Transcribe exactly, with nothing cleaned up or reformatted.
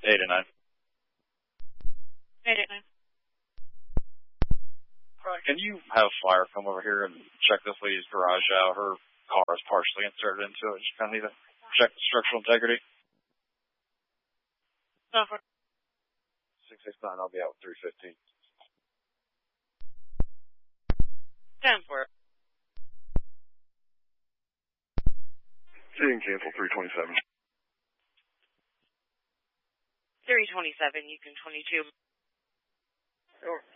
eight and nine. eight eight nine. All right, can you have Flyer come over here and check this lady's garage out? Her car is partially inserted into it. Just kind of need to check the structural integrity. No, for six six nine, I'll be out with three fifteen. ten for it. Seeing cancel three twenty-seven. three twenty-seven, you can twenty-two. Sure.